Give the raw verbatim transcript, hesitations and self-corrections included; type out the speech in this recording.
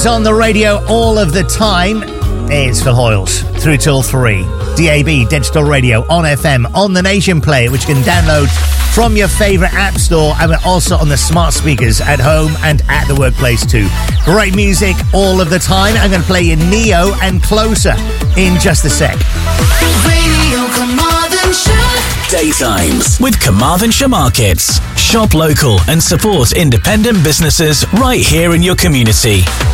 On the radio all of the time, it's Phil Hoyles through till three. D A B, Digital Radio, on F M, on the Nation Player, which you can download from your favourite app store, and we're also on the smart speakers at home and at the workplace too. Great music all of the time. I'm going to play you Neo and Closer in just a sec. Radio Carmarthenshire. Daytimes with Carmarthenshire Markets. Shop local and support independent businesses right here in your community.